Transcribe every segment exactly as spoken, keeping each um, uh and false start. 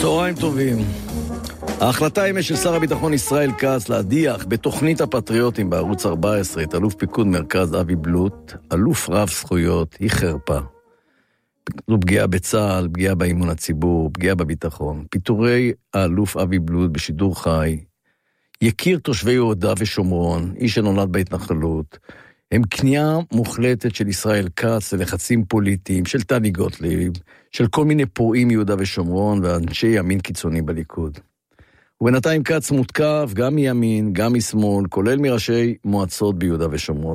צהריים טובים. ההחלטה היא של שר הביטחון ישראל כץ להדיח בתוכנית הפטריוטים בערוץ ארבע עשרה את אלוף פיקוד מרכז אבי בלוט, אלוף רב זכויות, היא חרפה. זו פגיעה בצה"ל, פגיעה באמון הציבור, פגיעה בביטחון. פיטורי האלוף אבי בלוט בשידור חי, יכיר תושבי יהודה ושומרון, איש שנולד בהתנחלות, הם כניעה מוחלטת של ישראל כץ ללחצים פוליטיים, של טלי גוטליב, של כל מיני פורעים מיהודה ושומרון ואנשי ימין קיצוני בליכוד. ובינתיים כץ מותקף גם מימין, גם משמאל, כולל מראשי מועצות ביהודה ושומרון.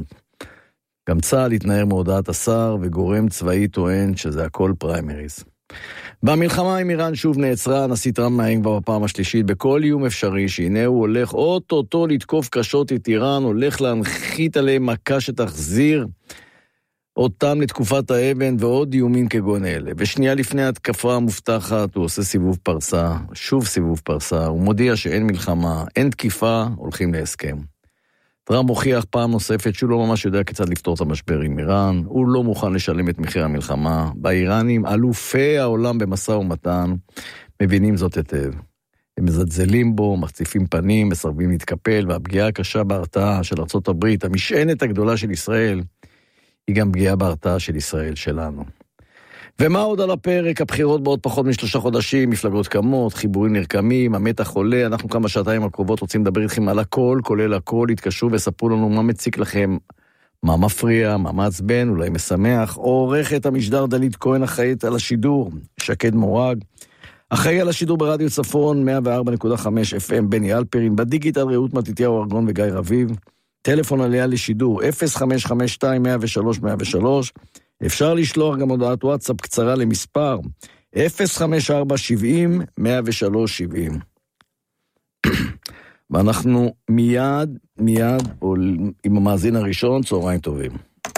גם צה"ל התנער מהודעת השר וגורם צבאי טוען שזה הכל פריימריז. במלחמה עם איראן שוב נעצרה, הנשיא טראמפ מאיים כבר בפעם השלישית בכל איום אפשרי שהנה הוא הולך אוטוטו לתקוף קשות את איראן, הולך להנחית עליהם מכה שתחזיר אותם לתקופת האבן ועוד איומים כגון אלה. ושנייה לפני התקפה המובטחת הוא עושה סיבוב פרסה, שוב סיבוב פרסה, הוא מודיע שאין מלחמה, אין תקיפה, הולכים להסכם. טראמפ הוכיח פעם נוספת שהוא לא ממש יודע כיצד לפתור את המשבר עם איראן, הוא לא מוכן לשלם את מחיר המלחמה, באיראנים אלופי העולם במשא ומתן מבינים זאת היטב. הם מזלזלים בו, מחציפים פנים, מסרבים להתקפל, והפגיעה הקשה בהרתעה של ארצות הברית, המשענת הגדולה של ישראל, היא גם פגיעה בהרתעה של ישראל שלנו. ומה עוד על הפרק? הבחירות בעוד פחות משלושה חודשים, מפלגות קמות, חיבורים נרקמים, המתח עולה, אנחנו כמה שעתיים הקרובות רוצים לדבר איתכם על הכל, כולל הכל, התקשרו וספרו לנו מה מציק לכם, מה מפריע, מה מעצבן, אולי משמח, עורכת המשדר דלית כהן אחראית על השידור, שקד מורג, אחראי על השידור ברדיו צפון, מאה וארבע נקודה חמש אף אם בני אלפרין, בדיגיטל רעות מתתיהו ארגון וגיא רביב, טלפון עליה לשידור אפס חמש חמש שתיים מאה ושלוש מאה ושלוש, אפשר לשלוח גם הודעת וואטסאפ קצרה למספר אפס חמש ארבע שבעים מאה ושלוש שבעים. ואנחנו מיד, מיד עם המאזין הראשון, צהריים טובים.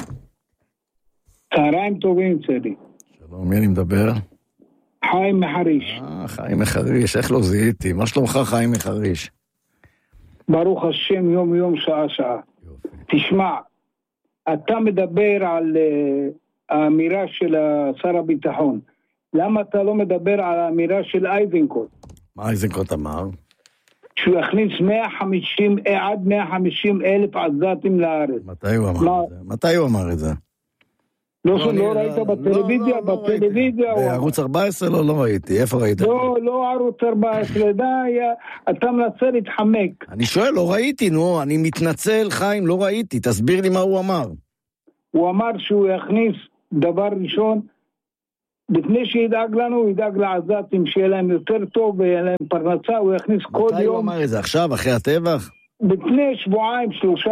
צהריים טובים, צדי. שלום, מי אני מדבר? חיים מחריש. אה, חיים מחריש, איך לא זיהיתי? מה שלומך חיים מחריש? ברוך השם, יום יום, שעה שעה. יופי. תשמע, אתה מדבר על uh, האמירה של שר הביטחון. למה אתה לא מדבר על האמירה של אייזנקוט? מה אייזנקוט אמר? שהוא יכניס מאה וחמישים עד מאה וחמישים אלף עזתים לארץ. מתי הוא אמר מה... את זה? מתי הוא אמר את זה? לא, לא, לא ראית לא, בטלוויזיה, לא, לא, בטלוויזיה. לא בערוץ ארבע עשרה לא, לא ראיתי, איפה ראית? לא, לא ערוץ ארבע עשרה, די, אתה מנסה להתחמק. אני שואל, לא ראיתי, נו, אני מתנצל, חיים, לא ראיתי, תסביר לי מה הוא אמר. הוא אמר שהוא יכניס דבר ראשון, לפני שידאג לנו, הוא ידאג לעזתים, שיהיה להם יותר טוב, ויהיה להם פרנסה, הוא יכניס כל יום. מתי הוא אמר את זה, עכשיו, אחרי הטבח? לפני שבועיים, שלושה.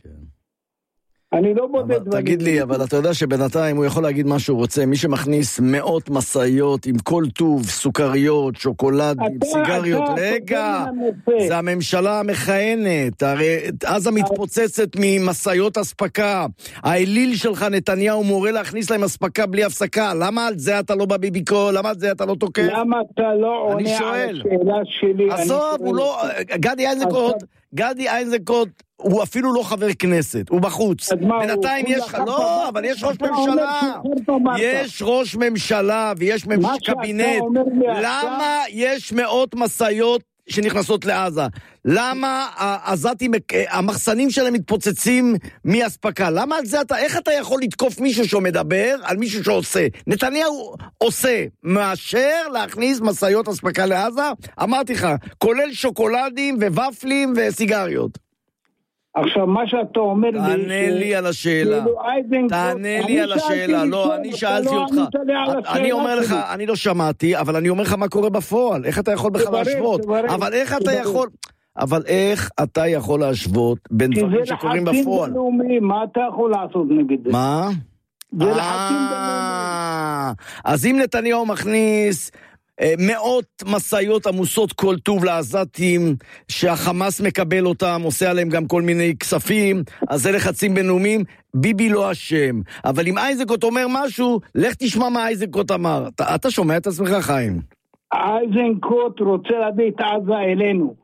אני לא בודד. תגיד לי, אבל אתה יודע שבינתיים הוא יכול להגיד מה שהוא רוצה, מי שמכניס מאות מסעיות עם כל טוב, סוכריות, שוקולדים, סיגריות, רגע, זה הממשלה המכהנת, הרי עזה מתפוצצת ממסעיות הספקה, האליל שלך נתניהו מורה להכניס להם הספקה בלי הפסקה, למה על זה אתה לא בביקור, למה על זה אתה לא תוקף? למה אתה לא עונה על השאלה שלי? עזוב, הוא לא, גדי איזנקוט, גדי איזנקוט, הוא אפילו לא חבר כנסת, הוא בחוץ. בינתיים יש לך, לא, אבל יש ראש ממשלה. יש ראש ממשלה ויש קבינט. למה יש מאות מסעיות שנכנסות לעזה? למה העזתים, המחסנים שלהם מתפוצצים מהספקה? למה על זה אתה, איך אתה יכול לתקוף מישהו שמדבר על מישהו שעושה? נתניהו עושה, מאשר להכניס מסעיות הספקה לעזה? אמרתי לך, כולל שוקולדים וופלים וסיגריות. עכשיו, מה שאתה אומר לי... תענה לי על השאלה. תענה לי על השאלה. לא, אני שאלתי אותך. אני אומר לך, אני לא שמעתי, אבל אני אומר לך מה קורה בפועל. איך אתה יכול בכלל להשוות? אבל איך אתה יכול... אבל איך אתה יכול להשוות בין דברים שקורים בפועל? זה לחצים בינלאומיים, מה אתה יכול לעשות נגד זה? מה? זה לחצים בינלאומיים. אז אם נתניהו מכניס... מאות מסעיות עמוסות כל טוב לעזתים, שהחמאס מקבל אותם, עושה עליהם גם כל מיני כספים, אז זה לחצים בינלאומיים, ביבי לא אשם. אבל אם אייזנקוט אומר משהו, לך תשמע מה אייזנקוט אמר. אתה, אתה שומע את עצמך, חיים? אייזנקוט רוצה להביא את עזה אלינו.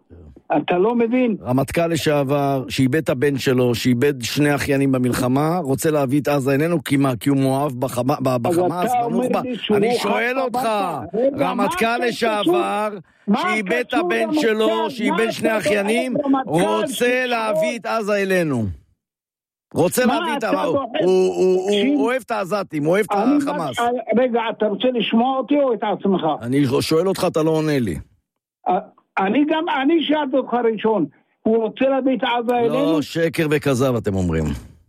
אתה לא מבין. רמטכ"ל לשעבר, שאיבד את הבן שלו, שאיבד שני אחיינים במלחמה, רוצה להביא את עזה איננו, כי מה? כי הוא מואב בחמאס, בנוח'בה. אני שואל אותך, רמטכ"ל לשעבר, שאיבד את הבן שלו, שאיבד שני אחיינים, רוצה להביא את עזה אלינו. רוצה להביא את עזה, הוא אוהב את העזתים, הוא אוהב את החמאס. רגע, אתה רוצה לשמוע אותי או את עצמך? אני שואל אותך, אתה לא עונה לי. אני גם, אני שאלתי אותך ראשון, הוא רוצה להביא את עזה אלינו? לא, שקר וכזב אתם אומרים.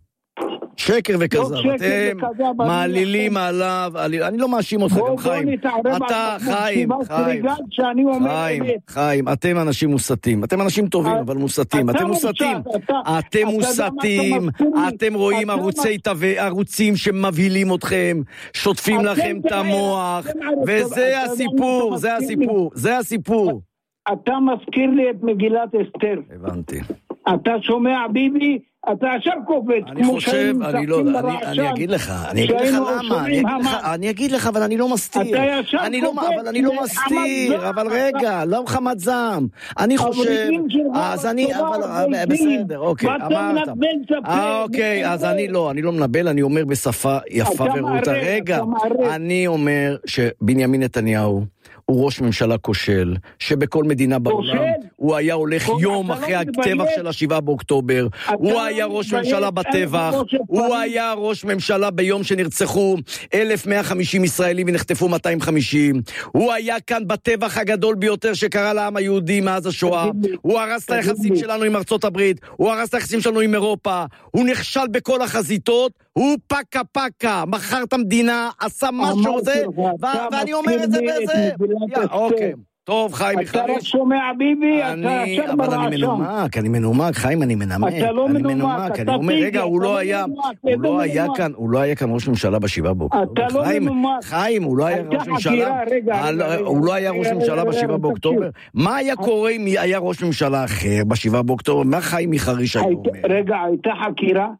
שקר וכזב, אתם מעלילים עליו, אני לא מאשים אותך גם חיים. אתה חיים, חיים, חיים, חיים, אתם אנשים מוסתים, אתם אנשים טובים אבל מוסתים, אתם מוסתים, אתם מוסתים, אתם רואים ערוצים שמבהילים אתכם, שוטפים לכם את המוח, וזה הסיפור, זה הסיפור, זה הסיפור. אתה מזכיר לי את מגילת אסתר. הבנתי. אתה שומע ביבי, אתה ישר קופץ. אני חושב, אני לא, אני אגיד לך, אני אגיד לך למה, אני אגיד לך, אבל אני לא מסתיר. אתה ישר קופץ. אבל אני לא מסתיר, אבל רגע, לא חמת זעם. אני חושב, אז אני, אבל בסדר, אוקיי, אמרת. אוקיי, אז אני לא, אני לא מנבל, אני אומר בשפה יפה ורהוטה. רגע, אני אומר שבנימין נתניהו הוא ראש ממשלה כושל, שבכל מדינה בעולם הוא היה הולך יום אחרי הטבח של השבעה באוקטובר, הוא היה ראש ממשלה בטבח, הוא היה ראש ממשלה ביום שנרצחו אלף מאה וחמישים ישראלים ונחטפו מאתיים וחמישים, הוא היה כאן בטבח הגדול ביותר שקרה לעם היהודי מאז השואה, הוא הרס את היחסים שלנו עם ארצות הברית, הוא הרס את היחסים שלנו עם אירופה, הוא נכשל בכל החזיתות, הוא פקה פקה, מכר את המדינה, עשה משהו זה, ואני אומר את זה בזה. אוקיי, טוב, חיים מחריש. אתה לא שומע ביבי, אתה ישר ברעשם. אבל אני מנומק, אני מנומק, חיים, אני מנמק. אתה לא מנומק, אני אומר, רגע, הוא לא היה, הוא לא היה כאן, הוא לא היה כאן ראש ממשלה בשבעה באוקטובר. אתה לא מנומק. חיים, הוא לא היה ראש ממשלה, הוא לא היה ראש ממשלה בשבעה באוקטובר. מה היה קורה אם היה ראש ממשלה אחר בשבעה באוקטובר? מה חיים מחריש היה אומר? רגע, הייתה חקירה?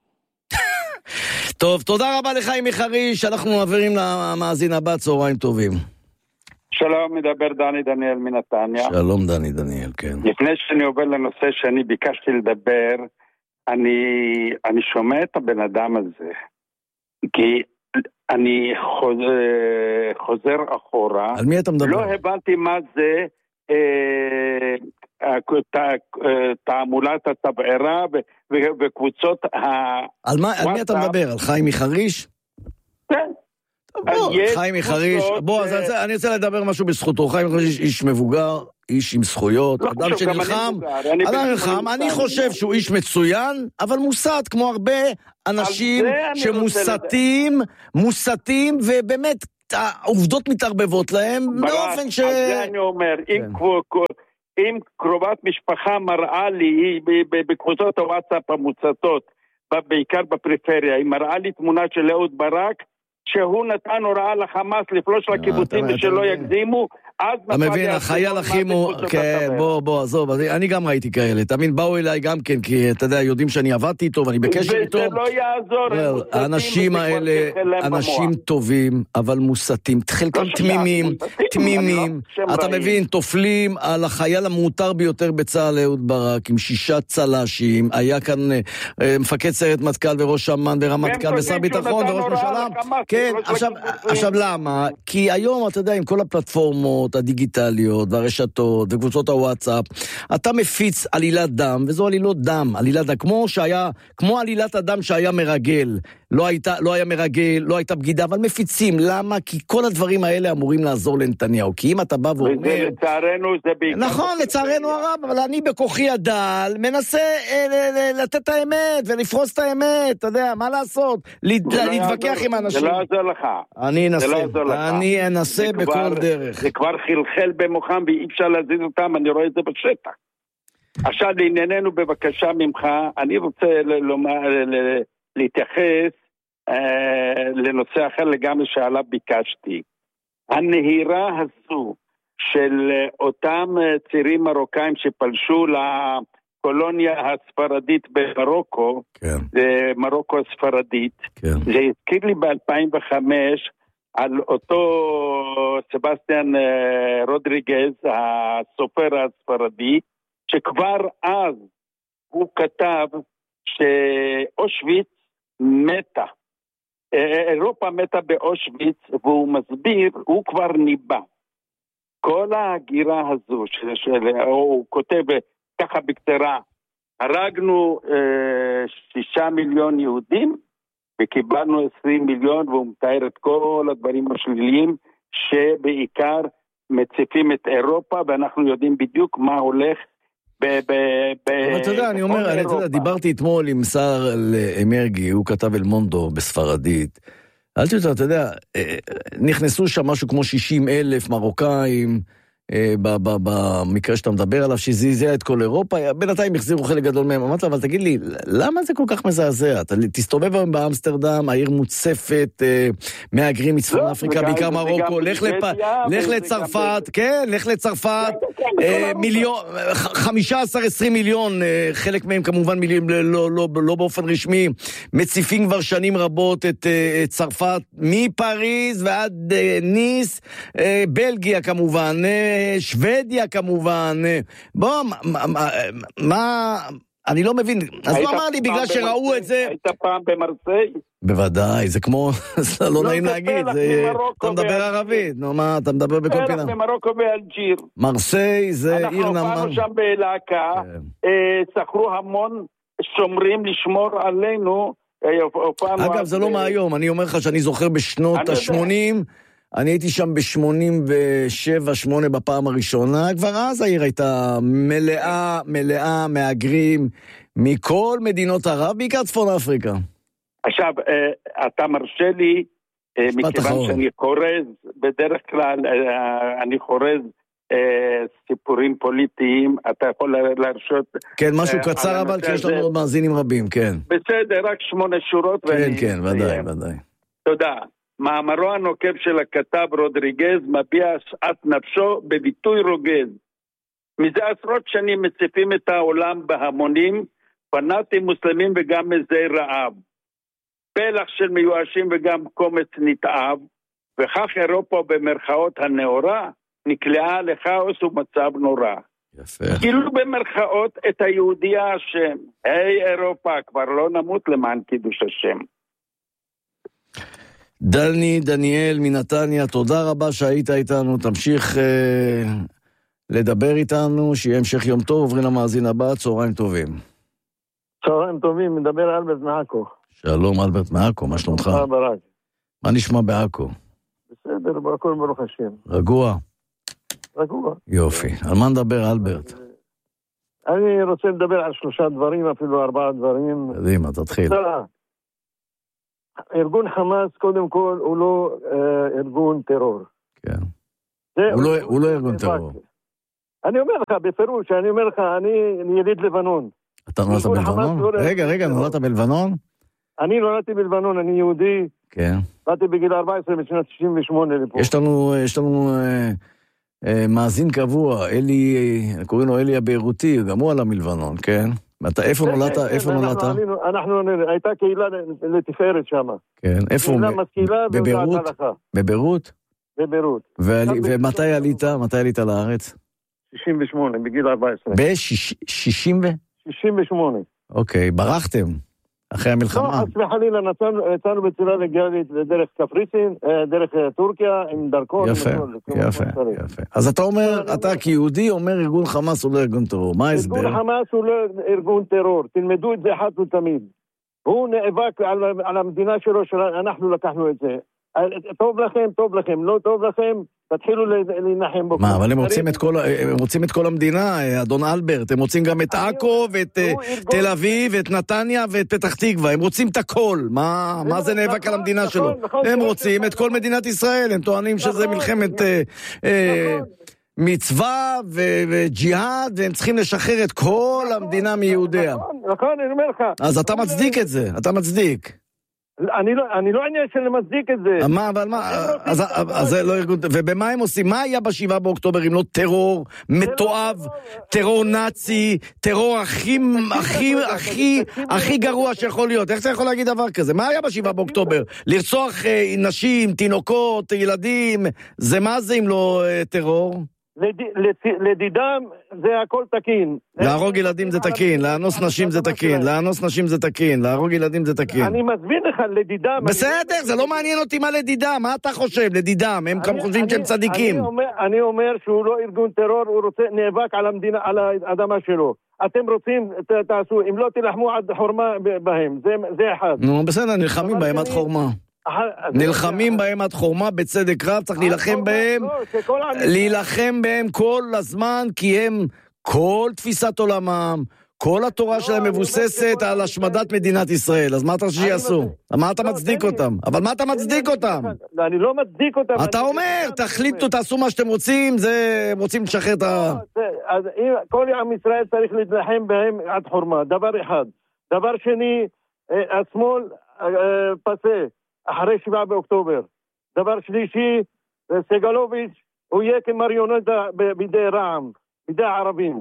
טוב, תודה רבה לחיים מחריש, אנחנו מעבירים למאזין הבא, צהריים טובים. שלום, מדבר דני דניאל מנתניה. שלום דני דניאל, כן. לפני שאני עובר לנושא שאני ביקשתי לדבר, אני, אני שומע את הבן אדם הזה, כי אני חוזר, חוזר אחורה. על מי אתה מדבר? לא הבנתי מה זה אה, תעמולת התבערה וקבוצות ה... על מה, על מי אתה מדבר? על חיים מחריש? כן. בוא, חיים מחריש, בוא, אז אני רוצה לדבר משהו בזכותו. חיים מחריש איש מבוגר, איש עם זכויות, אדם שנלחם, אדם נלחם, אני חושב שהוא איש מצוין, אבל מוסת, כמו הרבה אנשים שמוסתים, מוסתים, ובאמת העובדות מתערבבות להם, באופן ש... אז זה אני אומר, אם קרובת משפחה מראה לי, בקבוצות הוואטסאפ המוצתות, בעיקר בפריפריה, היא מראה לי תמונה של אהוד ברק, שהוא נתן הוראה לחמאס לפלוש לקיבוצים ושלא יקדימו, אז אתה מבין, החייל החימו, כן, בוא, בוא, עזוב, אני גם ראיתי כאלה, תאמין, באו אליי גם כן, כי אתה יודע, יודעים שאני עבדתי איתו ואני בקשר איתו. וזה לא יעזור. האנשים האלה, אנשים טובים, אבל מוסתים, חלקם תמימים, תמימים, אתה מבין, תופלים על החייל המותר ביותר בצה"ל, אהוד ברק, עם שישה צל"שים, היה כאן מפקד סיירת מטכ"ל וראש אמ"ן ורמטכ"ל ושר ביטחון וראש ממשלה. כן, עכשיו, עכשיו למה? כי היום, אתה יודע, עם כל הפלטפורמות הדיגיטליות והרשתות וקבוצות הוואטסאפ, אתה מפיץ עלילת דם, וזו עלילות דם, עלילת דם, כמו שהיה, כמו עלילת הדם שהיה מרגל, לא הייתה, לא היה מרגל, לא הייתה בגידה, אבל מפיצים, למה? כי כל הדברים האלה אמורים לעזור לנתניהו, כי אם אתה בא ואומר... וזה לצערנו, זה בעיקר... נכון, לצערנו הרב, אבל אני בכוחי הדל, מנסה לתת את האמת, ולפרוס את האמת, אתה יודע, מה לעשות? להתווכח עם אנשים. זה לא יעזור לך. אני אנסה, אני אנסה בכל דרך. זה כבר חלחל במוחם, ואי אפשר להזיז אותם, אני רואה את זה בשטח. עכשיו, לענייננו בבקשה ממך, אני רוצה לומר... להתייחס אה, לנושא אחר לגמרי שעליו ביקשתי. הנהירה הזו של אותם צעירים מרוקאים שפלשו לקולוניה הספרדית במרוקו, כן. מרוקו הספרדית, כן. זה הזכיר לי ב-אלפיים וחמש על אותו סבסטיאן רודריגז, הסופר הספרדי, שכבר אז הוא כתב שאושוויץ מתה. אירופה מתה באושוויץ, והוא מסביר, הוא כבר ניבא. כל ההגירה הזו, של, של, הוא כותב ככה בקצרה, הרגנו אה, שישה מיליון יהודים, וקיבלנו עשרים מיליון, והוא מתאר את כל הדברים השליליים, שבעיקר מציפים את אירופה, ואנחנו יודעים בדיוק מה הולך ב... ב, ב אבל אתה יודע, אני אומר, אני יודע, דיברתי אתמול עם שר אמרגי, הוא כתב אל מונדו בספרדית, אל תדע, אתה יודע, נכנסו שם משהו כמו שישים אלף מרוקאים, במקרה שאתה מדבר עליו, שזעזע את כל אירופה, בינתיים החזירו חלק גדול מהם. אמרת, אבל תגיד לי, למה זה כל כך מזעזע? אתה תסתובב היום באמסטרדם, העיר מוצפת, מהגרים מצפון אפריקה, בעיקר מרוקו, לך לצרפת, כן, לך לצרפת, מיליון, חמישה עשר עשרים מיליון, חלק מהם כמובן לא באופן רשמי, מציפים כבר שנים רבות את צרפת, מפריז ועד ניס, בלגיה כמובן, שוודיה כמובן, בוא, מה, מה, אני לא מבין, אז הוא אמר לי, בגלל שראו את זה... היית פעם במרסיי? בוודאי, זה כמו, לא נעים להגיד, אתה מדבר ערבית, נו מה, אתה מדבר בכל פינה. פלח ממרוקו ואלג'יר. מרסיי זה עיר נמל. אנחנו פעם שם בלהקה, שכרו המון שומרים לשמור עלינו. אגב, זה לא מהיום, אני אומר לך שאני זוכר בשנות ה-שמונים, אני הייתי שם ב-שמונים ושבע שמונה בפעם הראשונה, כבר אז העיר הייתה מלאה, מלאה מהגרים מכל מדינות ערב, בעיקר צפון אפריקה. עכשיו, אתה מרשה לי, מכיוון שאני חורז, בדרך כלל אני חורז סיפורים פוליטיים, אתה יכול להרשות... כן, משהו קצר אבל, כי יש לנו עוד מאזינים רבים, כן. בסדר, רק שמונה שורות. כן, כן, ודאי, ודאי. תודה. מאמרו הנוקב של הכתב רודריגז מביע שאת נפשו בביטוי רוגז. מזה עשרות שנים מציפים את העולם בהמונים, פנאטים מוסלמים וגם מזי רעב. פלח של מיואשים וגם קומץ נתעב, וכך אירופה במרכאות הנאורה נקלעה לכאוס ומצב נורא. יפה. כאילו במרכאות את היהודי השם. היי אירופה, כבר לא נמות למען קידוש השם. דני דניאל מנתניה, תודה רבה שהיית איתנו, תמשיך אה, לדבר איתנו, שיהיה המשך יום טוב, עוברים למאזין הבא, צהריים טובים. צהריים טובים, מדבר אלברט מעכו. שלום אלברט מעכו, מה שלומך? מה נשמע בעכו? בסדר, בכל ברוך השם. רגוע? רגוע. יופי, על מה נדבר אלברט? אני רוצה לדבר על שלושה דברים, אפילו ארבעה דברים. קדימה, תתחיל. ארגון חמאס, קודם כל, הוא לא אה, ארגון טרור. כן. הוא לא, הוא לא ארגון טרור. אני אומר לך, בפירוש, אני אומר לך, אני יליד לבנון. אתה נולדת בלבנון? רגע, רגע, נולדת בלבנון? אני נולדתי בלבנון, אני יהודי. כן. נולדתי בגיל ארבע עשרה בשנת שישים ושמונה לפה. יש לנו, יש לנו אה, אה, מאזין קבוע, אלי, קוראים לו אלי הביירותי, גם הוא עלה מלבנון, כן? אתה, איפה נולדת? איפה נולדת? אנחנו, הייתה קהילה לתפארת שם. כן, איפה? קהילה משכילה בביירות? בביירות? בביירות. ומתי עלית? מתי עלית לארץ? שישים ושמונה, בגיל ארבע עשרה. ב-שישים ו? שישים ושמונה. אוקיי, ברחתם? אחרי המלחמה? לא, חס וחלילה, יצאנו בצורה לגלית דרך קפריסין, דרך טורקיה, עם דרכון. יפה, יפה, יפה. אז אתה אומר, אתה כיהודי אומר ארגון חמאס הוא לא ארגון טרור, מה ההסבר? ארגון חמאס הוא לא ארגון טרור, תלמדו את זה אחת ותמיד. הוא נאבק על המדינה שלו, שאנחנו לקחנו את זה. טוב לכם, טוב לכם, לא טוב לכם, תתחילו להנחם בו. מה, אבל הם רוצים את כל, הם רוצים את כל המדינה, אדון אלברט, הם רוצים גם את עכו ואת תל אביב ואת נתניה ואת פתח תקווה, הם רוצים את הכל, מה, מה זה נאבק על המדינה שלו? הם רוצים את כל מדינת ישראל, הם טוענים שזה מלחמת מצווה וג'יהאד, והם צריכים לשחרר את כל המדינה מיהודיה. נכון, אני אומר לך. אז אתה מצדיק את זה, אתה מצדיק. אני לא, אני לא עניין של מצדיק את זה. מה, אבל מה, אז, אז זה לא ארגון, ובמה הם עושים? מה היה בשבעה באוקטובר אם לא טרור מתועב, טרור נאצי, טרור הכי, הכי, הכי, הכי גרוע שיכול להיות? איך זה יכול להגיד דבר כזה? מה היה בשבעה באוקטובר? לרצוח נשים, תינוקות, ילדים, זה מה זה אם לא טרור? לדידם זה הכל תקין. להרוג ילדים זה תקין, לאנוס נשים זה תקין, לאנוס נשים זה תקין, להרוג ילדים זה תקין. אני מסביר לך, לדידם... בסדר, זה לא מעניין אותי מה לדידם, מה אתה חושב, לדידם, הם גם חושבים שהם צדיקים. אני אומר שהוא לא ארגון טרור, הוא רוצה נאבק על המדינה, על האדמה שלו. אתם רוצים, תעשו, אם לא תלחמו עד חורמה בהם, זה אחד. נו, בסדר, נלחמים בהם עד חורמה. נלחמים בהם עד חורמה בצדק רב, צריך להילחם בהם, להילחם בהם כל הזמן, כי הם כל תפיסת עולמם, כל התורה שלהם מבוססת על השמדת מדינת ישראל. אז מה אתה חושב שיעשו? מה אתה מצדיק אותם? אבל מה אתה מצדיק אותם? אני לא מצדיק אותם. אתה אומר, תחליטו, תעשו מה שאתם רוצים, זה רוצים לשחרר את ה... אז כל עם ישראל צריך להילחם בהם עד חורמה, דבר אחד. דבר שני, השמאל פסה אחרי שבעה באוקטובר. דבר שלישי, סגלוביץ' הוא יהיה כמריונטה בידי רע"מ, בידי הערבים.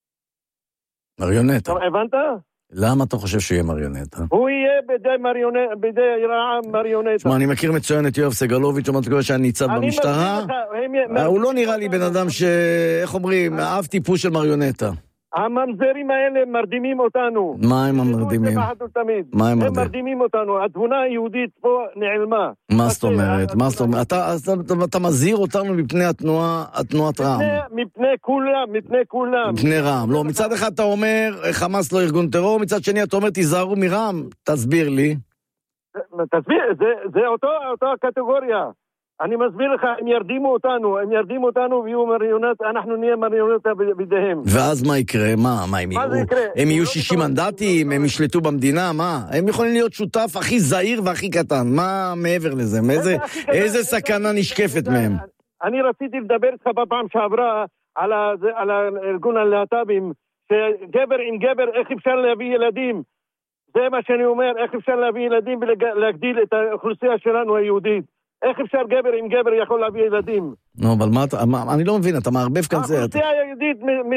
מריונטה. הבנת? למה אתה חושב שיהיה מריונטה? הוא יהיה בידי מריונטה, בידי רע"מ מריונטה. תשמע, אני מכיר מצוין את יואב סגלוביץ', אומרת כבר שאני ניצב במשטרה. הוא לא נראה לי בן אדם ש... איך אומרים? אהב טיפוס של מריונטה. הממזרים האלה מרדימים אותנו. מה הם המרדימים? מה הם הם מרדימים אותנו. התבונה היהודית פה נעלמה. מה זאת אומרת? מה זאת אומרת? אתה מזהיר אותנו מפני התנועה, התנועת רע"מ. מפני כולם, מפני כולם. מפני רע"מ. לא, מצד אחד אתה אומר, חמאס לא ארגון טרור, מצד שני אתה אומר, תיזהרו מרע"מ. תסביר לי. תסביר, זה אותו הקטגוריה. אני מסביר לך, הם ירדימו אותנו, הם ירדימו אותנו ויהיו מריונט, אנחנו נהיה מריונטה בידיהם. ואז מה יקרה? מה? מה הם יהיו? הם יהיו שישים מנדטים, הם ישלטו במדינה, מה? הם יכולים להיות שותף הכי זהיר והכי קטן, מה מעבר לזה? איזה סכנה נשקפת מהם? אני רציתי לדבר איתך בפעם שעברה על הארגון הלהט"בים, שגבר עם גבר, איך אפשר להביא ילדים? זה מה שאני אומר, איך אפשר להביא ילדים ולהגדיל את האוכלוסייה שלנו היהודית? איך אפשר גבר עם גבר יכול להביא ילדים? נו, אבל מה אתה... אני לא מבין, אתה מערבב כאן זה... האוכלוסייה היהודית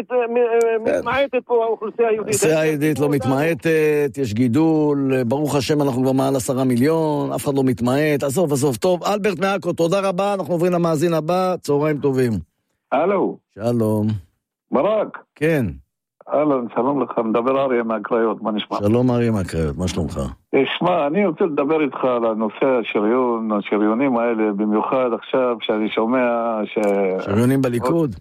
מתמעטת פה, האוכלוסייה היהודית. האוכלוסייה היהודית לא מתמעטת, יש גידול, ברוך השם אנחנו כבר מעל עשרה מיליון, אף אחד לא מתמעט, עזוב, עזוב, טוב, אלברט מעכו, תודה רבה, אנחנו עוברים למאזין הבא, צהריים טובים. הלו. שלום. ברק. כן. אהלן, שלום לך, מדבר אריה מהקריות, מה נשמע? שלום אריה מהקריות, מה שלומך? תשמע, אני רוצה לדבר איתך על הנושא השריון, השריונים האלה, במיוחד עכשיו שאני שומע ש... שריונים בליכוד?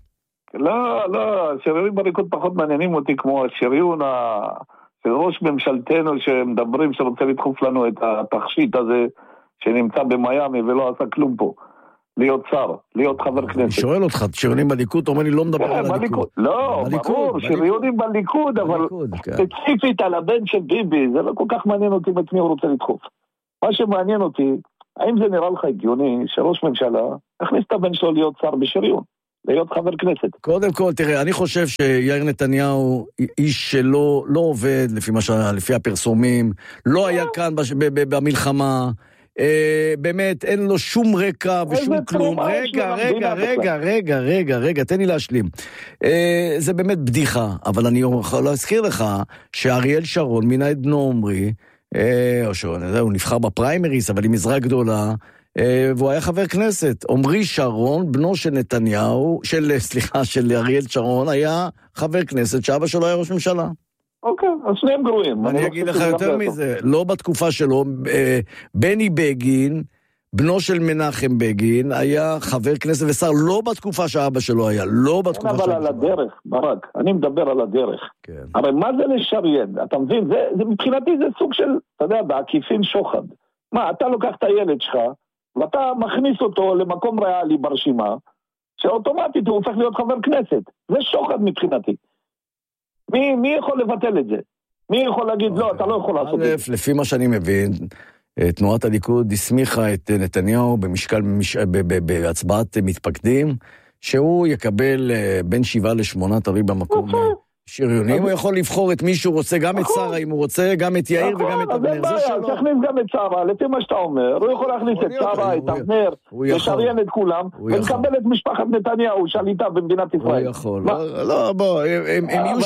לא, לא, השריונים בליכוד פחות מעניינים אותי כמו השריון ה... של ראש ממשלתנו שמדברים שרוצה לדחוף לנו את התכשיט הזה שנמצא במיימי ולא עשה כלום פה. להיות שר, להיות חבר כנסת. אני שואל אותך, שריונים בליכוד, אתה אומר לי לא מדבר על הליכוד. לא, ברור, שריונים בליכוד, אבל ספציפית על הבן של ביבי, זה לא כל כך מעניין אותי את מי הוא רוצה לדחוף. מה שמעניין אותי, האם זה נראה לך הגיוני שראש ממשלה הכניס את הבן שלו להיות שר בשריון, להיות חבר כנסת? קודם כל, תראה, אני חושב שיאיר נתניהו, איש שלא לא עובד לפי הפרסומים, לא היה כאן במלחמה, Uh, באמת, אין לו שום רקע ושום כלום. רגע, רגע, רגע, רגע, רגע, רגע, תן לי להשלים. Uh, זה באמת בדיחה, אבל אני יכול להזכיר לך שאריאל שרון מינה את בנו עומרי, uh, או שהוא נבחר בפריימריס, אבל עם עזרה גדולה, uh, והוא היה חבר כנסת. עומרי שרון, בנו של נתניהו, של, סליחה, של אריאל שרון, היה חבר כנסת שאבא שלו היה ראש ממשלה. אוקיי, אז שניהם גרועים. אני אגיד לך יותר מזה, לא בתקופה שלו, בני בגין, בנו של מנחם בגין, היה חבר כנסת ושר, לא בתקופה שאבא שלו היה, לא בתקופה שאבא שלו. אבל על הדרך, ברק, אני מדבר על הדרך. הרי מה זה לשריין? אתה מבין, מבחינתי זה סוג של, אתה יודע, בעקיפין שוחד. מה, אתה לוקח את הילד שלך, ואתה מכניס אותו למקום ריאלי ברשימה, שאוטומטית הוא הופך להיות חבר כנסת. זה שוחד מבחינתי. מי, מי יכול לבטל את זה? מי יכול להגיד, לא, אתה לא יכול לעשות את זה? לפי מה שאני מבין, תנועת הליכוד הסמיכה את נתניהו במשקל, בהצבעת מתפקדים, שהוא יקבל בין שבעה לשמונה תלוי במקום שריונים. הוא יכול לבחור את מי שהוא רוצה, גם את שרה אם הוא רוצה, גם את יאיר וגם את אבנר. זה שלו. תכניס גם את שרה, לפי מה שאתה אומר, הוא יכול להכניס את שרה, את אבנר, לשריין את כולם, ולקבל את משפחת נתניהו, שליטה במדינת ישראל. הוא יכול. לא, בוא, הם יהיו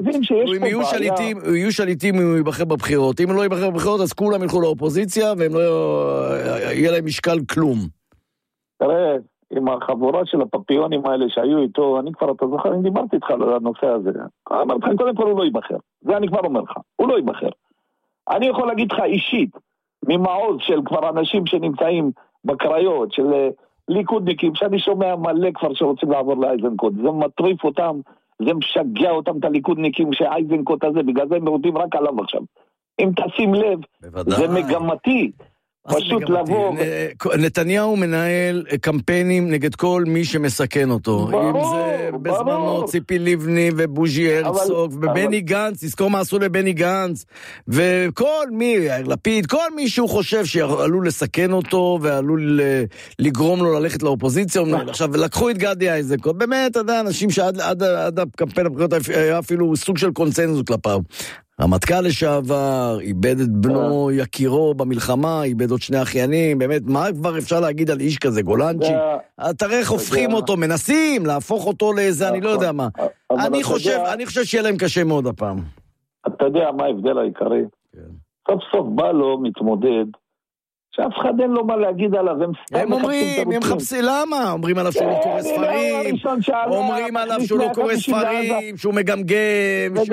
שליטים, הם יהיו שליטים אם הוא ייבחר בבחירות. אם הוא לא ייבחר בבחירות, אז כולם ילכו לאופוזיציה, והם לא יהיה להם משקל כלום. תראה, עם החבורה של הפפיונים האלה שהיו איתו, אני כבר, אתה זוכר, אני דיברתי איתך על הנושא הזה. אמרתי לך, קודם כל הוא לא ייבחר. זה אני כבר אומר לך, הוא לא ייבחר. אני יכול להגיד לך אישית, ממעוז של כבר אנשים שנמצאים בקריות, של ליכודניקים, שאני שומע מלא כבר שרוצים לעבור לאייזנקוט. זה מטריף אותם, זה משגע אותם את הליכודניקים שהאייזנקוט הזה, בגלל זה הם מרודים רק עליו עכשיו. אם תשים לב, בוודאי. זה מגמתי. פשוט לבוא... נתניהו מנהל קמפיינים נגד כל מי שמסכן אותו. ברור, אם זה בזמנו ציפי לבני ובוז'י הרצוג ובני גנץ, תזכור מה עשו לבני גנץ, וכל מי, לפיד, כל מי שהוא חושב שעלול לסכן אותו ועלול לגרום לו ללכת לאופוזיציה. עכשיו, לקחו את גדי איזנקוט, באמת, אתה יודע, אנשים שעד הקמפיין הבחירות היה אפילו סוג של קונצנזוס כלפיו. המתק"ל לשעבר, איבד את בנו יקירו במלחמה, איבד עוד שני אחיינים, באמת, מה כבר אפשר להגיד על איש כזה, גולנצ'י? תראה איך הופכים אותו, מנסים להפוך אותו לאיזה, אני לא יודע מה. אני חושב, אני חושב שיהיה להם קשה מאוד הפעם. אתה יודע מה ההבדל העיקרי? סוף סוף בא לו מתמודד, שאף אחד אין לו מה להגיד עליו, הם סתם הם אומרים, הם מחפשים, למה? אומרים עליו שהוא לא קורא ספרים, אומרים עליו שהוא לא קורא ספרים, שהוא מגמגם,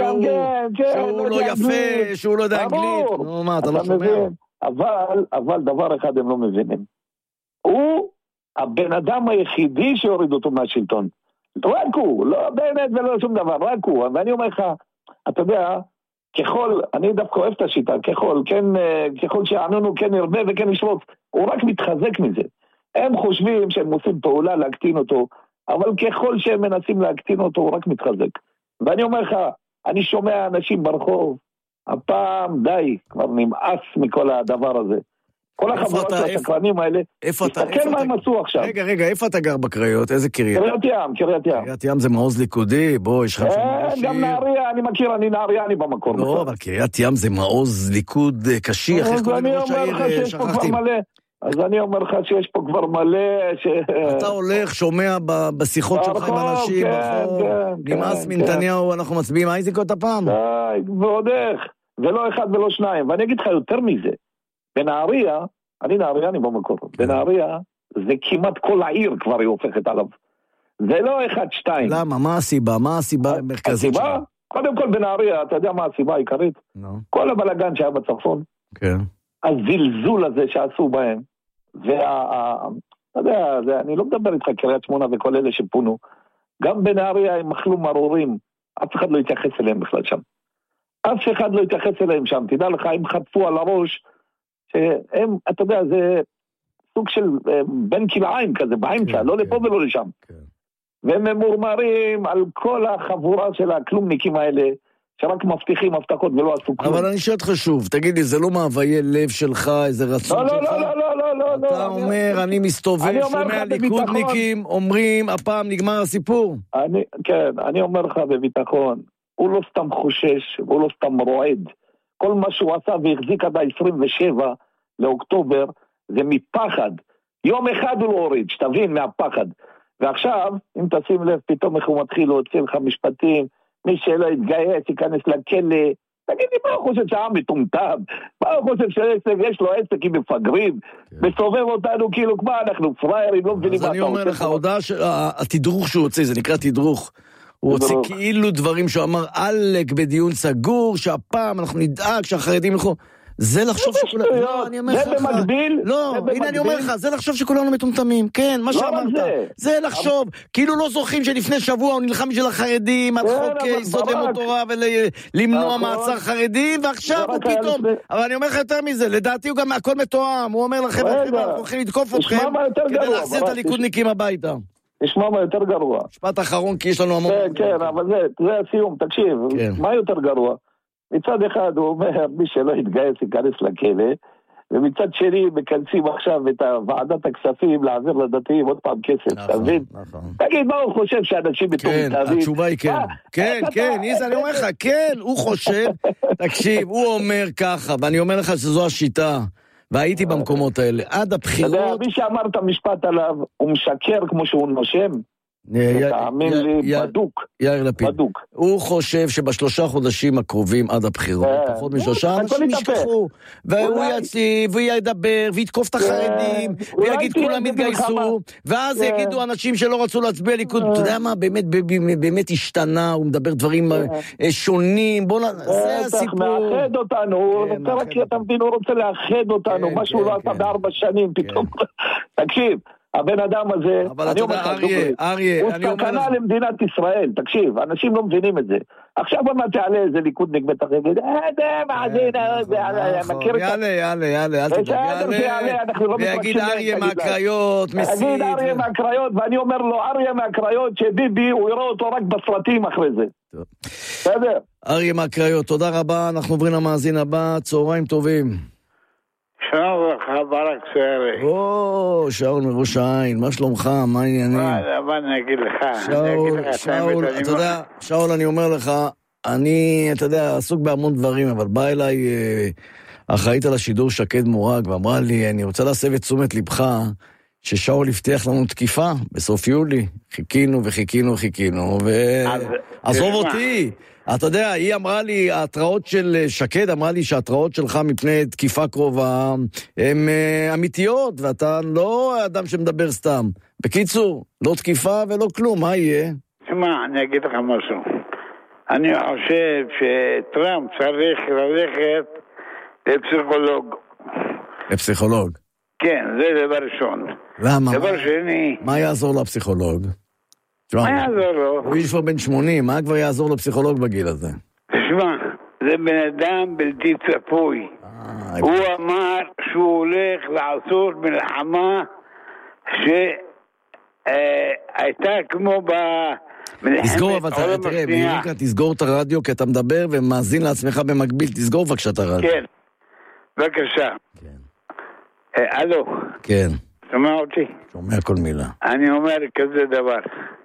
שהוא לא יפה, שהוא לא יודע אנגלית. נו, מה, אתה לא שומע? אבל, אבל דבר אחד הם לא מבינים. הוא הבן אדם היחידי שהוריד אותו מהשלטון. רק הוא, לא באמת ולא שום דבר, רק הוא. ואני אומר לך, אתה יודע, ככל, אני דווקא אוהב את השיטה, ככל, כן, ככל שעננו כן ירבה וכן ישרוץ, הוא רק מתחזק מזה. הם חושבים שהם עושים פעולה להקטין אותו, אבל ככל שהם מנסים להקטין אותו, הוא רק מתחזק. ואני אומר לך, אני שומע אנשים ברחוב, הפעם די, כבר נמאס מכל הדבר הזה. כל החברות של השקרנים האלה, תסתכל מה הם עשו עכשיו. רגע, רגע, איפה אתה גר בקריות? איזה קריה? קריית ים, קריית ים. קריית ים זה מעוז ליכודי, בוא, יש לך שם מעוז גם נהריה, אני מכיר, אני נהריה, אני במקור. לא, אבל קריית ים זה מעוז ליכוד קשיח, איך קוראים ראש העיר, שכחתי. אז אני אומר לך שיש פה כבר מלא... אתה הולך, שומע בשיחות שלך עם אנשים, נמאס מנתניהו, אנחנו מצביעים איזנקוט הפעם. די, ועוד איך, ולא אחד ולא שניים, ואני אגיד לך יותר מזה. בנהריה, אני נהריה, אני במקור, בנהריה זה כמעט כל העיר כבר היא הופכת עליו. זה לא אחד, שתיים. למה? מה הסיבה? מה הסיבה המרכזית שלך? הסיבה? קודם כל בנהריה, אתה יודע מה הסיבה העיקרית? כל הבלגן שהיה בצפון, הזלזול הזה שעשו בהם, אתה יודע, אני לא מדבר איתך קריית שמונה וכל אלה שפונו, גם בנהריה הם אכלו מרורים, אף אחד לא יתייחס אליהם בכלל שם. אף אחד לא יתייחס אליהם שם, תדע לך, הם חטפו על הראש, שהם, אתה יודע, זה סוג של בין כלאיים כזה, באמצע, לא לפה ולא לשם. והם ממורמרים על כל החבורה של הכלומניקים האלה, שרק מבטיחים הבטחות ולא עשו כלום. אבל אני שואל אותך שוב, תגיד לי, זה לא מאוויי לב שלך, איזה רצון שלך? לא, לא, לא, לא, לא, לא. אתה אומר, אני מסתובב, שומע ליכודניקים, אומרים, הפעם נגמר הסיפור. כן, אני אומר לך בביטחון, הוא לא סתם חושש, הוא לא סתם רועד. כל מה שהוא עשה והחזיק עד ה-עשרים ושבעה לאוקטובר, זה מפחד. יום אחד הוא לא הוריד, שתבין, מהפחד. ועכשיו, אם תשים לב, פתאום איך הוא מתחיל להוציא לך משפטים, מי שלא יתגייס, ייכנס לכלא. תגיד לי, מה הוא חושב שהעם מטומטם? מה הוא חושב שיש לו עסק עם מפגרים? מסובב אותנו כאילו, מה, אנחנו פריירים, לא מבינים מה אתה רוצה. אז אני אומר לך, ההודעה, התדרוך שהוא הוציא, זה נקרא תדרוך. הוא הוציא כאילו דברים שהוא אמר, אלק בדיון סגור, שהפעם אנחנו נדאג שהחרדים ילכו. זה לחשוב שכולנו... לא, אני אומר לך... זה במקביל? לא, הנה אני אומר לך, זה לחשוב שכולנו מטומטמים. כן, מה שאמרת. זה לחשוב, כאילו לא זוכרים שלפני שבוע הוא נלחם בשביל החרדים, על חוק יסוד לימוד תורה ולמנוע מעצר חרדים, ועכשיו הוא פתאום... אבל אני אומר לך יותר מזה, לדעתי הוא גם הכל מתואם, הוא אומר לכם, אנחנו הולכים לתקוף אתכם, כדי להחזיר את הליכודניקים הביתה. נשמע מה יותר גרוע. משפט אחרון, כי יש לנו המון... כן, כן, אבל זה הסיום, תקשיב, מה יותר גרוע? מצד אחד הוא אומר, מי שלא יתגייס ייכנס לכלא, ומצד שני מכנסים עכשיו את ועדת הכספים להעביר לדתיים עוד פעם כסף, אתה מבין? תגיד, מה הוא חושב שאנשים מטומטמים? כן, התשובה היא כן. כן, כן, איזה, אני אומר לך, כן, הוא חושב, תקשיב, הוא אומר ככה, ואני אומר לך שזו השיטה, והייתי במקומות האלה, עד הבחירות... אתה יודע, מי שאמר את המשפט עליו, הוא משקר כמו שהוא נושם, תאמין לי, בדוק. יאיר לפיד. הוא חושב שבשלושה חודשים הקרובים עד הבחירות, פחות משלושה, אנשים ישכחו, והוא יציב, והוא ידבר, ויתקוף את החרדים, ויגיד כולם יתגייסו, ואז יגידו אנשים שלא רצו להצביע ליכוד, אתה יודע מה, באמת השתנה, הוא מדבר דברים שונים, בוא נ... זה הסיפור. מאחד אותנו, הוא רוצה רק שאתה מבין, הוא רוצה לאחד אותנו, משהו לא עשה בארבע שנים, פתאום, תקשיב, הבן אדם הזה, אני אומר לך, הוא סכנה למדינת ישראל, תקשיב, אנשים לא מבינים את זה. עכשיו בוא תעלה איזה ליכודניק בטח יגיד, אה, זה, מה זה, זה, מכיר את זה. יאללה, יאללה, יאללה, אל תדאג, יאללה, ויגיד אריה מהקריות, מסית. יגיד אריה מהקריות, ואני אומר לו, אריה מהקריות, שביבי, הוא יראה אותו רק בסרטים אחרי זה. בסדר? אריה מהקריות, תודה רבה, אנחנו עוברים למאזין הבא, צהריים טובים. שלום לך, ברק סערי. או, שאול מראש העין, מה שלומך? מה העניינים? מה אני אגיד לך? שאול, שאול, אתה יודע, שאול, אני אומר לך, אני, אתה יודע, עסוק בהמון דברים, אבל בא אליי אחראית על השידור שקד מורג, ואמרה לי, אני רוצה להסב את תשומת לבך, ששאול הבטיח לנו תקיפה בסוף יולי. חיכינו וחיכינו וחיכינו, ועזוב אותי. אתה יודע, היא אמרה לי, ההתראות של שקד אמרה לי שההתראות שלך מפני תקיפה קרובה הן uh, אמיתיות, ואתה לא אדם שמדבר סתם. בקיצור, לא תקיפה ולא כלום, מה יהיה? תשמע, אני אגיד לך משהו. אני חושב שטראמפ צריך ללכת לפסיכולוג. לפסיכולוג? כן, זה דבר ראשון. למה? דבר שני... מה יעזור לפסיכולוג? מה יעזור לו? הוא איש כבר בן שמונים, מה כבר יעזור לפסיכולוג בגיל הזה? תשמע, זה בן אדם בלתי צפוי. הוא אמר שהוא הולך לעשות מלחמה שהייתה כמו במלחמת העולם השנייה. תראה, באמריקה תסגור את הרדיו כי אתה מדבר ומאזין לעצמך במקביל, תסגור בבקשה את הרדיו. כן, בבקשה. הלו. כן. שומע אותי? שומע כל מילה. אני אומר כזה דבר.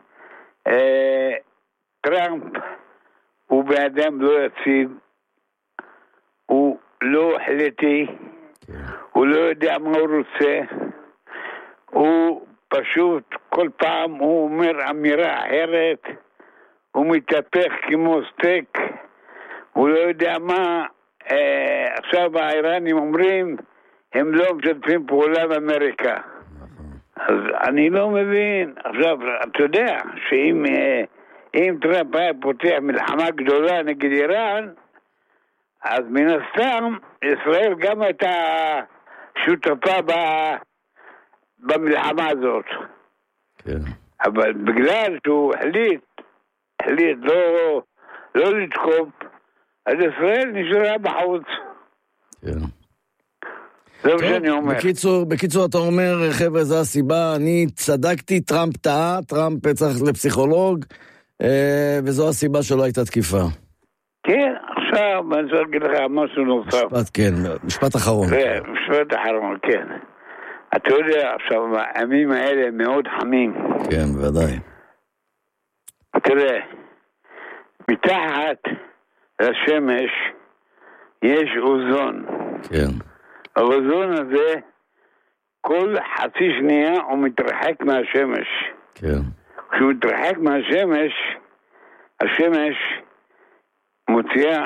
טראמפ הוא באדם לא יציב, הוא לא החלטי, הוא לא יודע מה הוא רוצה, הוא פשוט כל פעם הוא אומר אמירה אחרת, הוא מתהפך כמו סטייק, הוא לא יודע מה. עכשיו האיראנים אומרים הם לא משתפים פעולה באמריקה. אז אני לא מבין. עכשיו, אתה יודע שאם אם טראמפ היה פותח מלחמה גדולה נגד איראן, אז מן הסתם ישראל גם הייתה שותפה ב, במלחמה הזאת. כן. אבל בגלל שהוא החליט, החליט לא, לא לתקוף, אז ישראל נשארה בחוץ. כן. זה מה שאני אומר. בקיצור, בקיצור, אתה אומר, חבר'ה, זו הסיבה, אני צדקתי, טראמפ טעה, טראמפ צריך לפסיכולוג, וזו הסיבה שלא הייתה תקיפה. כן, עכשיו, אני רוצה להגיד לך משהו נוסף. משפט, כן, משפט אחרון. משפט אחרון, כן. אתה יודע, עכשיו, הימים האלה מאוד חמים. כן, ודאי. תראה, מתחת לשמש יש אוזון. כן. האוזון הזה, כל חצי שנייה הוא מתרחק מהשמש. כן. כשהוא מתרחק מהשמש, השמש מוציאה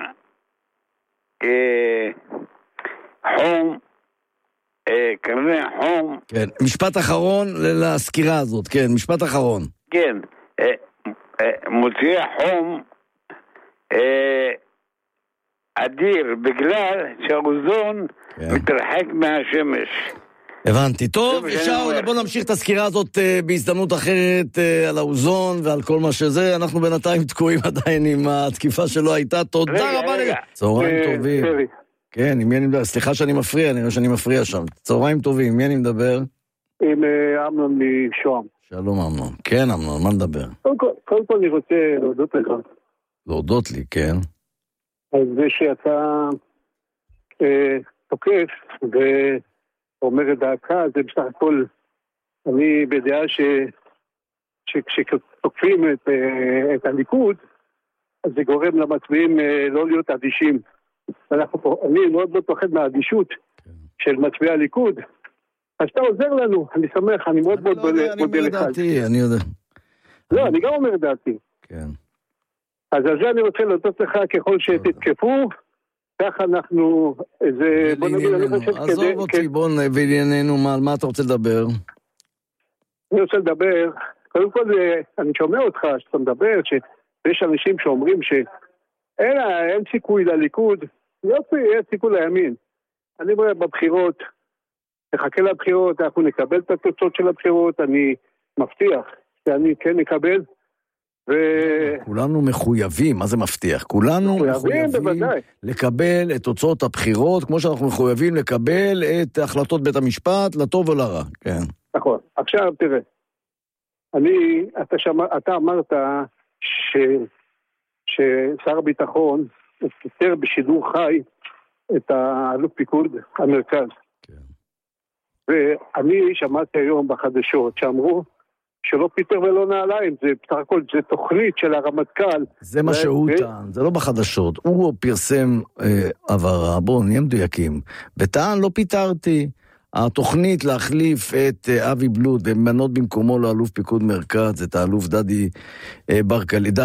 אה, חום, אה, קרני חום. כן, משפט אחרון לסקירה הזאת, כן, משפט אחרון. כן, אה, אה, מוציאה חום אה, אדיר, בגלל שהאוזון כן. מתרחק מהשמש. הבנתי. טוב, שאול, בוא נמשיך את הסקירה הזאת uh, בהזדמנות אחרת uh, על האוזון ועל כל מה שזה. אנחנו בינתיים תקועים עדיין עם התקיפה שלא הייתה. תודה רגע, רבה. רגע. צהריים טובים. סרי. כן, עם מי אני מדבר? סליחה שאני מפריע, נראה שאני מפריע שם. צהריים טובים, עם מי אני מדבר? עם אמנון משוהם. שלום אמנון. כן, אמנון, מה נדבר? קודם כל, קודם כל אני רוצה להודות לך. להודות לי, כן. אז זה שאתה אה, תוקף ואומר את דעתך, זה בסך הכל, אני בדעה ש, שכשתוקפים את, אה, את הליכוד, אז זה גורם למצביעים אה, לא להיות אדישים. אנחנו, אני מאוד מאוד פוחד מהאדישות כן. של מצביעי הליכוד, אז אתה עוזר לנו, אני שמח, אני מאוד מאוד מודה לך. אני יודע. לא, אני גם אומר דעתי. כן. אז על זה אני רוצה להודות לך ככל שתתקפו, ככה אנחנו, זה, בוא נגיד, אני חושב כדי... עזוב אותי, בוא נבינינו, מה אתה רוצה לדבר? אני רוצה לדבר, קודם כל, אני שומע אותך, שאתה מדבר, שיש אנשים שאומרים שאין אין סיכוי לליכוד, יופי, אין סיכוי לימין. אני אומר, בבחירות, נחכה לבחירות, אנחנו נקבל את התוצאות של הבחירות, אני מבטיח שאני כן נקבל, ו... כולנו מחויבים, מה זה מבטיח? כולנו מחויבים, מחויבים לקבל את תוצאות הבחירות, כמו שאנחנו מחויבים לקבל את החלטות בית המשפט, לטוב או לרע, כן. נכון, עכשיו תראה, אני, אתה, שמע, אתה אמרת ש, ששר הביטחון הוא פיטר בשידור חי את האלוף פיקוד המרכז. כן. ואני שמעתי היום בחדשות שאמרו שלא פיטר ולא נעליים, זה בסך הכל, זה תוכנית של הרמטכ"ל. זה מה שהוא טען, זה לא בחדשות. הוא פרסם עברה, בואו נהיה מדויקים. וטען לא פיטרתי. התוכנית להחליף את אבי בלוט ומנות במקומו לאלוף פיקוד מרכז, את האלוף דדי בר קליפה,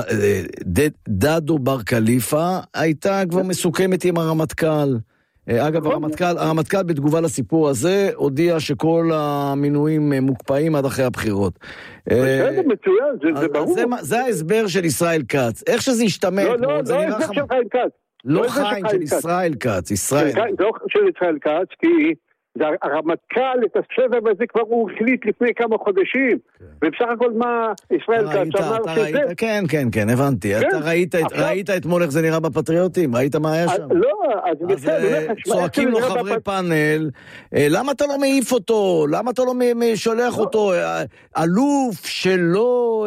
דדו בר קליפה, הייתה כבר מסוכמת עם הרמטכ"ל. אגב, הרמטכ"ל, הרמטכ"ל בתגובה לסיפור הזה הודיע שכל המינויים מוקפאים עד אחרי הבחירות. זה מצוין, זה ברור. זה ההסבר של ישראל כץ. איך שזה ישתמע? לא, לא, לא ההסבר של חיים כץ. לא חיים, של ישראל כץ, ישראל. לא של ישראל כץ, כי הרמטכ"ל את הסבב הזה כבר הוא החליט לפני כמה חודשים, ובסך הכל מה ישראל כץ אמר שזה... כן, כן, כן, הבנתי. אתה ראית אתמול איך זה נראה בפטריוטים? ראית מה היה שם? לא, אז בסדר. צועקים לו חברי פאנל, למה אתה לא מעיף אותו? למה אתה לא שולח אותו? אלוף שלא,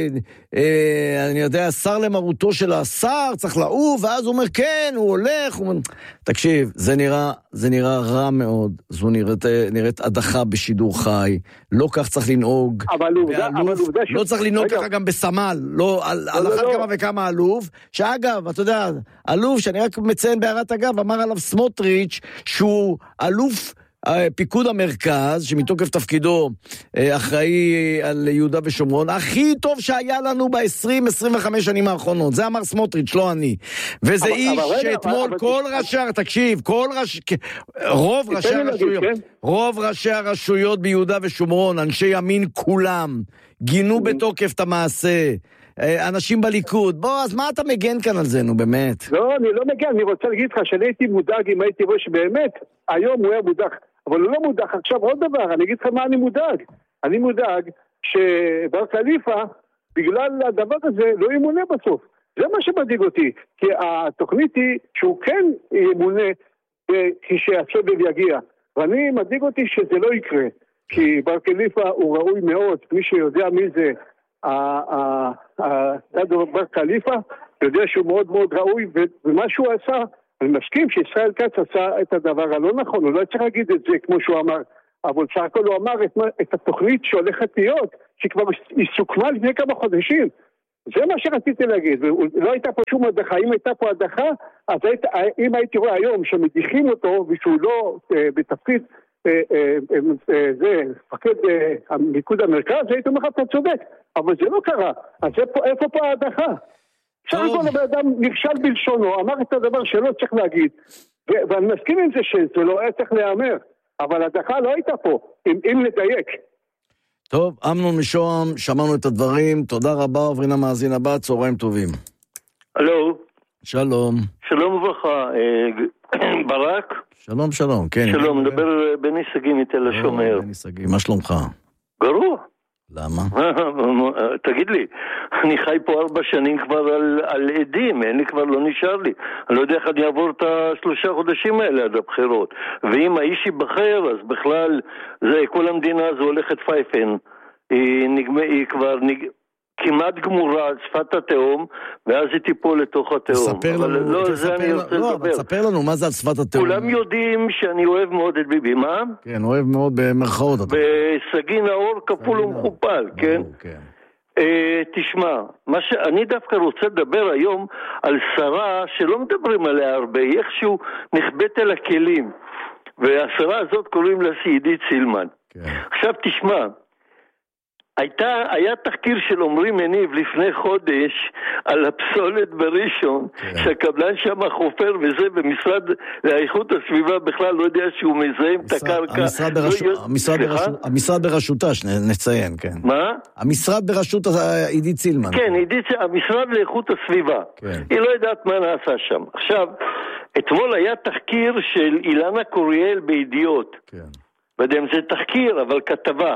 אני יודע, שר למרותו של השר, צריך לעוף, ואז הוא אומר, כן, הוא הולך. תקשיב, זה נראה רע מאוד. זו נראית, נראית הדחה בשידור חי, לא כך צריך לנהוג, אבל עובדה, אבל עובדה ש... לא צריך לנהוג ככה גם בסמל, לא, על, לא, על לא, אחת לא. כמה וכמה אלוף, שאגב, אתה יודע, אלוף, שאני רק מציין בהערת אגב, אמר עליו סמוטריץ' שהוא אלוף פיקוד המרכז, שמתוקף תפקידו אחראי על יהודה ושומרון, הכי טוב שהיה לנו ב-עשרים עשרים וחמש שנים האחרונות. זה אמר סמוטריץ', לא אני. וזה אבל, איש אבל, שאתמול אבל, כל אבל... ראשי, תקשיב, כל ראשי, רוב ראשי הרשויות, כן? רוב ראשי הרשויות ביהודה ושומרון, אנשי ימין כולם, גינו mm-hmm. בתוקף את המעשה. אנשים בליכוד, בוא, אז מה אתה מגן כאן על זה, נו, באמת? לא, אני לא מגן, אני רוצה להגיד לך שאני הייתי מודאג אם הייתי רואה שבאמת, היום הוא היה מודאג, אבל הוא לא מודאג. עכשיו עוד דבר, אני אגיד לך מה אני מודאג. אני מודאג שבר קליפה, בגלל הדבר הזה, לא ימונה בסוף. זה מה שמדאיג אותי, כי התוכנית היא שהוא כן ימונה כשהסבב יגיע. ואני מדאיג אותי שזה לא יקרה, כי בר קליפה הוא ראוי מאוד, מי שיודע מי זה, דדו בר קליפה, יודע שהוא מאוד מאוד ראוי, ומה שהוא עשה, אני מסכים שישראל כץ עשה את הדבר הלא נכון, הוא לא צריך להגיד את זה כמו שהוא אמר, אבל סך הכל הוא אמר את, את התוכנית שהולכת להיות, שכבר היא סוכמה לפני כמה חודשים. זה מה שרציתי להגיד, ולא הייתה פה שום הדחה. אם הייתה פה הדחה, אז היית, אם הייתי רואה היום שמדיחים אותו ושהוא לא אה, בתפקיד אה, אה, אה, זה, מפקד אה, המיקוד המרכז, הייתי אומר, אתה צודק, אבל זה לא קרה. אז איפה, איפה פה ההדחה? עכשיו כל הבן אדם נכשל בלשונו, אמר את הדבר שלא צריך להגיד, ו- ואני מסכים עם זה שזה לא היה צריך להיאמר, אבל הדחה לא הייתה פה, אם, אם נדייק. טוב, אמנון משוהם, שמענו את הדברים, תודה רבה, עוברים למאזין הבא, צהריים טובים. הלו. שלום. שלום וברכה, ברק. שלום, שלום, כן. שלום, מדבר בני סגי מתל השומר. בני סגי, מה שלומך? גרוע. למה? תגיד לי, אני חי פה ארבע שנים כבר על, על עדים, אין לי כבר, לא נשאר לי. אני לא יודע איך אני אעבור את השלושה חודשים האלה עד הבחירות. ואם האיש ייבחר, אז בכלל, זה, כל המדינה הזו הולכת פייפן. היא, נגמ... היא כבר נג... כמעט גמורה על שפת התאום, ואז היא תיפול לתוך התאום. תספר לנו, לא, תספר, לא, אבל תספר לנו מה זה על שפת התאום. כולם יודעים שאני אוהב מאוד את ביבי, מה? כן, אוהב מאוד במרכאות. בסגי נאור כפול ומכופל, כן? כן. Uh, תשמע, מה ש... אני דווקא רוצה לדבר היום על שרה שלא מדברים עליה הרבה, איכשהו נחבט אל הכלים, והשרה הזאת קוראים לה עידית סילמן. כן. עכשיו תשמע, הייתה, היה תחקיר של עומרי מניב לפני חודש על הפסולת בראשון, yeah. שהקבלן שם חופר וזה, במשרד לאיכות הסביבה בכלל לא יודע שהוא מזהם את הקרקע. המשרד, ברש... לא... המשרד, ברש... המשרד בראשותה, נציין, כן. מה? המשרד בראשות עידית סילמן. כן, עידית, המשרד לאיכות הסביבה. כן. היא לא יודעת מה נעשה שם. עכשיו, אתמול היה תחקיר של אילנה קוריאל בידיעות. כן. לא יודע אם זה תחקיר, אבל כתבה.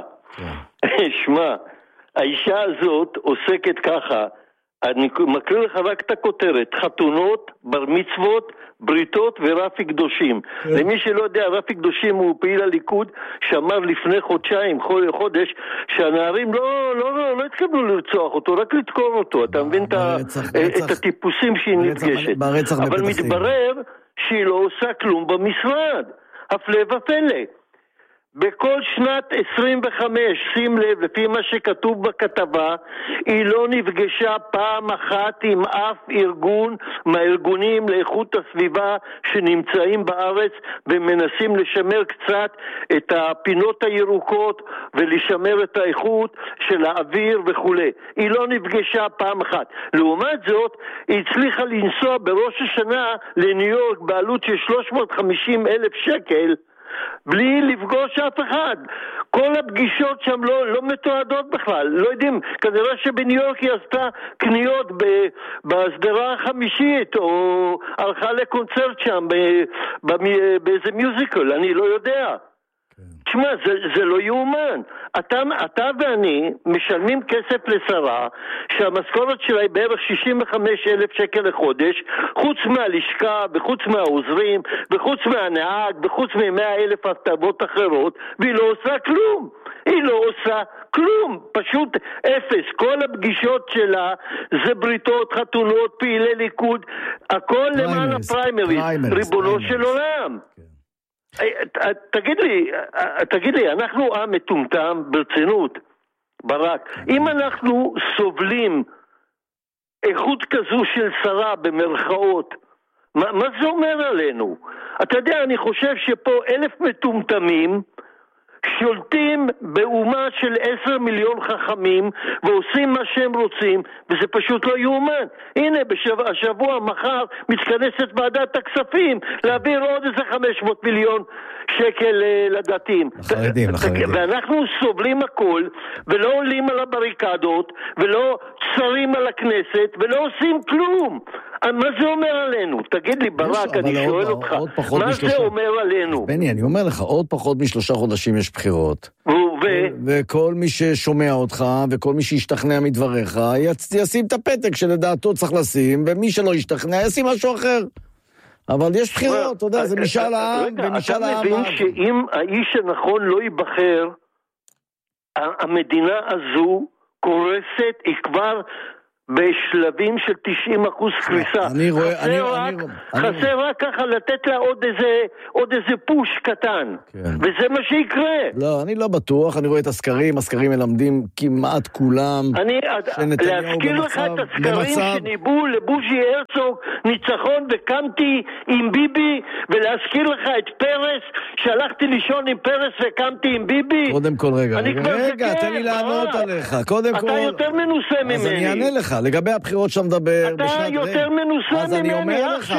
שמע, האישה הזאת עוסקת ככה, אני מקריא לך רק את הכותרת, חתונות, בר מצוות, בריתות ורפי קדושים. למי שלא יודע, רפי קדושים הוא פעיל הליכוד שאמר לפני חודשיים, חודש, שהנערים לא, לא, לא, לא התקבלו לרצוח אותו, רק לתקור אותו. אתה מבין את הטיפוסים שהיא נפגשת. אבל מתברר שהיא לא עושה כלום במשרד. הפלא ופלא. בכל שנת עשרים וחמש, שים לב, לפי מה שכתוב בכתבה, היא לא נפגשה פעם אחת עם אף ארגון מהארגונים לאיכות הסביבה שנמצאים בארץ ומנסים לשמר קצת את הפינות הירוקות ולשמר את האיכות של האוויר וכו'. היא לא נפגשה פעם אחת. לעומת זאת, היא הצליחה לנסוע בראש השנה לניו יורק בעלות של שלוש מאות וחמישים אלף שקל, בלי לפגוש אף אחד. כל הפגישות שם לא, לא מתועדות בכלל. לא יודעים, כנראה שבניו יורק היא עשתה קניות ב, בסדרה החמישית, או הלכה לקונצרט שם ב, ב, באיזה מיוזיקל, אני לא יודע. תשמע, זה, זה לא יאומן. אתה, אתה ואני משלמים כסף לשרה שהמשכורת שלה היא בערך שישים וחמישה אלף שקל לחודש, חוץ מהלשכה וחוץ מהעוזרים וחוץ מהנהג וחוץ ממאה אלף הטבות אחרות, והיא לא עושה כלום. היא לא עושה כלום, פשוט אפס. כל הפגישות שלה זה בריתות, חתונות, פעילי ליכוד, הכל למען הפריימריז, ריבונו של עולם. תגיד לי, תגיד לי, אנחנו עם מטומטם ברצינות, ברק. אם אנחנו סובלים איכות כזו של שרה במרכאות, מה, מה זה אומר עלינו? אתה יודע, אני חושב שפה אלף מטומטמים שולטים באומה של עשר מיליון חכמים ועושים מה שהם רוצים, וזה פשוט לא יאומן. הנה, בשבוע, השבוע מחר מתכנסת ועדת הכספים להעביר עוד איזה חמש מאות מיליון שקל לדתיים. לחרדים, לחרדים. ואנחנו סובלים הכל, ולא עולים על הבריקדות, ולא צרים על הכנסת, ולא עושים כלום. מה זה אומר עלינו? תגיד לי, ברק, אני שואל אותך, מה זה אומר עלינו? בני, אני אומר לך, עוד פחות משלושה חודשים יש בחירות. וכל מי ששומע אותך, וכל מי שישתכנע מדבריך, ישים את הפתק שלדעתו צריך לשים, ומי שלא ישתכנע ישים משהו אחר. אבל יש בחירות, אתה יודע, זה משאל העם, ומשאל העם... אתה מבין שאם האיש הנכון לא ייבחר, המדינה הזו קורסת, היא כבר בשלבים של תשעים אחוז קריסה. אני רואה, חסר, אני, רק, אני, חסר אני... רק ככה לתת לה עוד איזה, עוד איזה פוש קטן. כן. וזה מה שיקרה. לא, אני לא בטוח, אני רואה את הסקרים, הסקרים מלמדים כמעט כולם. אני, להזכיר לך את הסקרים במצב... שניבאו לבוז'י הרצוג ניצחון וקמתי עם ביבי, ולהזכיר לך את פרס, שהלכתי לישון עם פרס וקמתי עם ביבי. קודם כל, רגע, רגע, רגע, תן לי לענות עליך. קודם אתה כל... יותר מנוסה ממני. אז אני אענה לך. לגבי הבחירות שאתה מדבר... אתה יותר מנוסה ממני. אז אני אומר לך,